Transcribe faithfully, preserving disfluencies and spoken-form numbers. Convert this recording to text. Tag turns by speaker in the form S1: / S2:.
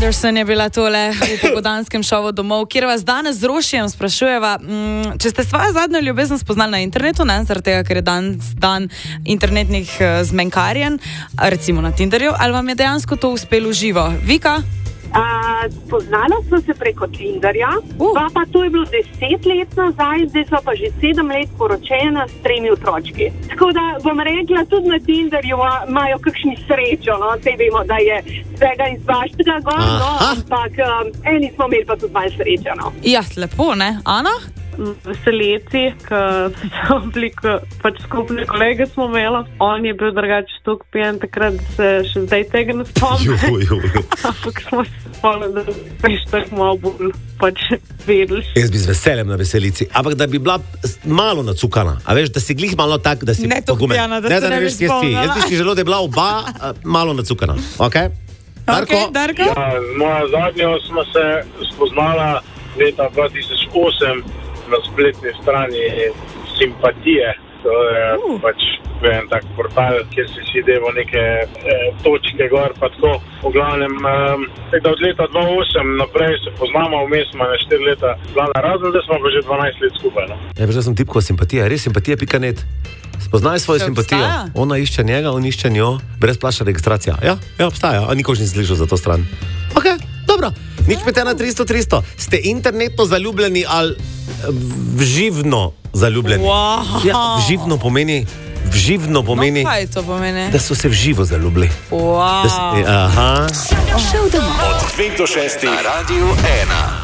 S1: Anderson je bila tole v popoldanskem šovu Domov, kjer vas danes z Rošijem sprašujeva, m, če ste svojo zadnjo ljubezen spoznali na internetu, ne, zaradi tega, ker je dan, dan internetnih uh, zmenkarjen, recimo na Tinderju, ali vam je dejansko to uspelo živo? Vika?
S2: Uh, spoznala smo se preko Tinderja,
S1: uh.
S2: pa, pa to je bilo deset let nazaj, zdaj smo pa že sedem let poročena s tremi otročki. Tako da bom rekla, tudi na Tinderju imajo kakšni srečo, no, sej vemo, da je svega in svaštega gor, no, ampak um, eni smo imeli pa tudi malo srečo, no.
S1: Ja, lepo, ne? Ana?
S3: Veseleci, ker so bili, pač skupne kolege smo imeli. On je bil drugače tok pijen, takrat se še zdaj tega ne spomnim. Ampak smo se spomnili, da veš tako malo bolj pač vedeli.
S4: Jaz bi z veseljem na veselici, ampak da bi bila malo nacukana. A veš, da si glih malo tak, da si
S1: ne
S4: pogumen.
S1: Pijana, da
S4: ne,
S1: se
S4: da
S1: ne bi spomnila.
S4: Jaz bi si želel, da je bila oba uh, malo nacukana. Ok? Darko?
S1: Okay, Darko?
S5: Ja, moja zadnja smo se spoznala leta dva tisoč osem na spletni strani Simpatije. To je uh. pač en tak portal, kjer si si devo neke eh, točke gor, pa tako. V glavnem, eh, od leta dva tisoč osem naprej se poznamo, vmes smo na štiri leta plana razen, da smo pa že dvanajst let skupaj. No?
S4: Ja, že sem tipko Simpatija, res simpatija pika net. Spoznaj svojo simpatijo. Ona išče njega, on išče njo, brezplačna registracija. Ja, ja, obstaja, a nikož ni slišal za to stran. Ok, dobro. Nič pet ena tristo tristo. Ste internetno zaljubljeni ali vživno zaljubljeni?
S1: Wow.
S4: Ja, vživno pomeni, vživno pomeni,
S1: no, kaj to pomeni?
S4: Da so se vživo zaljubili.
S1: Wow.
S4: Da, aha.
S6: Šel domov. Od dveh do šestih na Radiu ena.